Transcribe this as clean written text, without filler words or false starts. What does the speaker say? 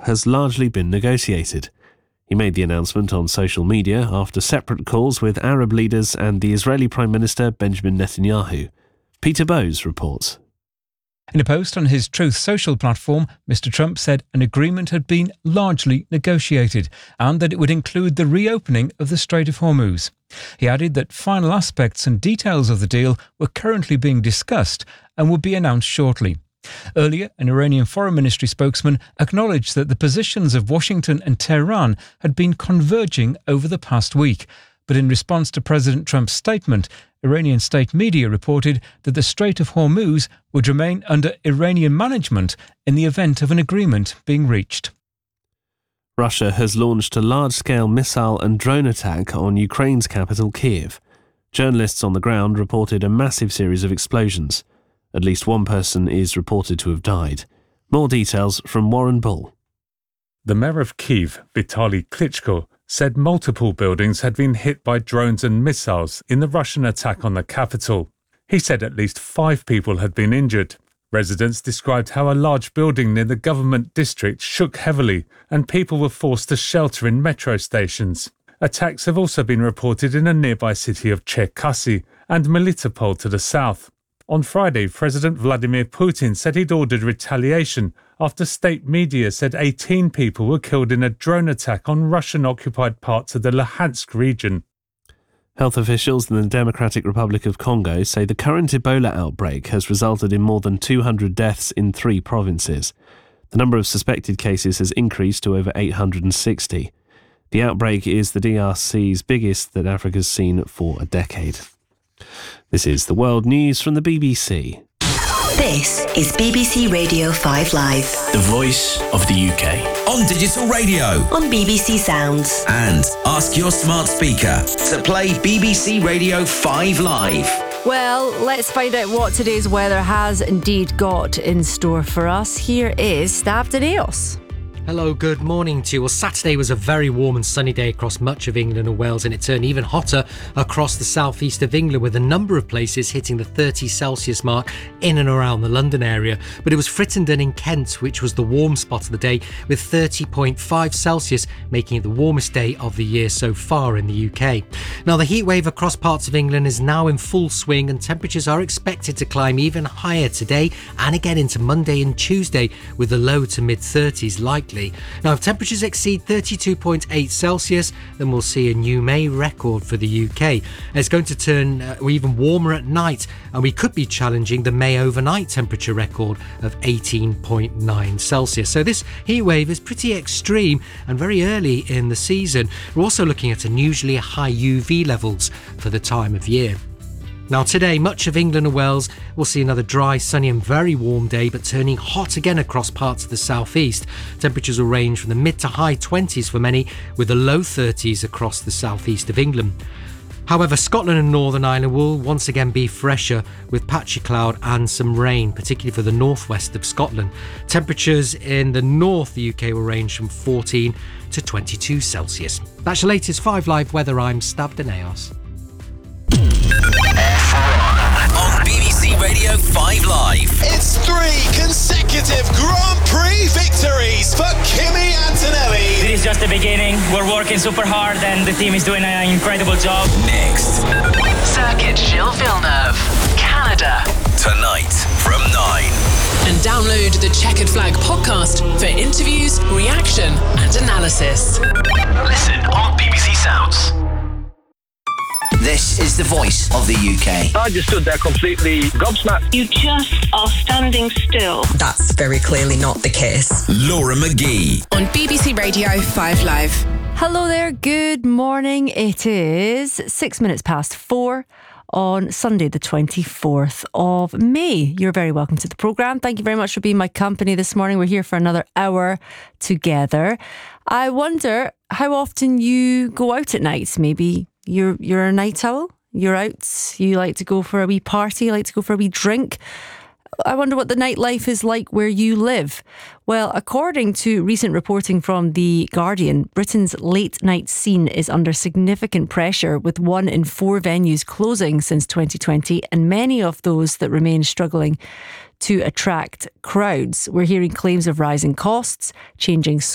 has largely been negotiated. He made the announcement on social media after separate calls with Arab leaders and the Israeli Prime Minister Benjamin Netanyahu. Peter Bowes reports. In a post on his Truth Social platform, Mr Trump said an agreement had been largely negotiated and that it would include the reopening of the Strait of Hormuz. He added that final aspects and details of the deal were currently being discussed and would be announced shortly. Earlier, an Iranian Foreign Ministry spokesman acknowledged that the positions of Washington and Tehran had been converging over the past week. But in response to President Trump's statement, Iranian state media reported that the Strait of Hormuz would remain under Iranian management in the event of an agreement being reached. Russia has launched a large-scale missile and drone attack on Ukraine's capital, Kyiv. Journalists on the ground reported a massive series of explosions. At least one person is reported to have died. More details from Warren Bull. The mayor of Kyiv, Vitaly Klitschko, said multiple buildings had been hit by drones and missiles in the Russian attack on the capital. He said at least 5 people had been injured. Residents described how a large building near the government district shook heavily and people were forced to shelter in metro stations. Attacks have also been reported in a nearby city of Cherkasy and Melitopol to the south. On Friday, President Vladimir Putin said he'd ordered retaliation after state media said 18 people were killed in a drone attack on Russian-occupied parts of the Luhansk region. Health officials in the Democratic Republic of Congo say the current Ebola outbreak has resulted in more than 200 deaths in 3 provinces. The number of suspected cases has increased to over 860. The outbreak is the DRC's biggest that Africa's seen for a decade. This is the world news from the BBC. This is BBC Radio 5 Live. The voice of the UK. On digital radio. On BBC Sounds. And ask your smart speaker to play BBC Radio 5 Live. Well, let's find out what today's weather has indeed got in store for us. Here is Stav Daneos. Hello, good morning to you. Well, Saturday was a very warm and sunny day across much of England and Wales, and it turned even hotter across the southeast of England, with a number of places hitting the 30 Celsius mark in and around the London area. But it was Frittenden in Kent, which was the warm spot of the day, with 30.5 Celsius, making it the warmest day of the year so far in the UK. Now, the heat wave across parts of England is now in full swing, and temperatures are expected to climb even higher today and again into Monday and Tuesday, with the low to mid-30s likely. Now, if temperatures exceed 32.8 Celsius, then we'll see a new May record for the UK. It's going to turn even warmer at night, and we could be challenging the May overnight temperature record of 18.9 Celsius. So this heat wave is pretty extreme and very early in the season. We're also looking at unusually high UV levels for the time of year. Now today, much of England and Wales will see another dry, sunny and very warm day, but turning hot again across parts of the southeast. Temperatures will range from the mid to high 20s for many, with the low 30s across the southeast of England. However, Scotland and Northern Ireland will once again be fresher, with patchy cloud and some rain, particularly for the northwest of Scotland. Temperatures in the north of the UK will range from 14 to 22 Celsius. That's your latest 5 Live weather. I'm Stav Daneos. On BBC Radio 5 Live. It's 3 consecutive Grand Prix victories for Kimi Antonelli. This is just the beginning. We're working super hard and the team is doing an incredible job. Next. Circuit Gilles Villeneuve, Canada. Tonight from 9. And download the Checkered Flag podcast for interviews, reaction and analysis. Listen on BBC Sounds. This is the voice of the UK. I just stood there completely gobsmacked. You just are standing still. That's very clearly not the case. Laura McGee. On BBC Radio 5 Live. Hello there, good morning. It is 6 minutes past 4 on Sunday the 24th of May. You're very welcome to the programme. Thank you very much for being my company this morning. We're here for another hour together. I wonder how often you go out at night. Maybe you're a night owl, you're out, you like to go for a wee party, you like to go for a wee drink. I wonder what the nightlife is like where you live. Well, according to recent reporting from The Guardian, Britain's late night scene is under significant pressure, with 1 in 4 venues closing since 2020 and many of those that remain struggling to attract crowds. We're hearing claims of rising costs, changing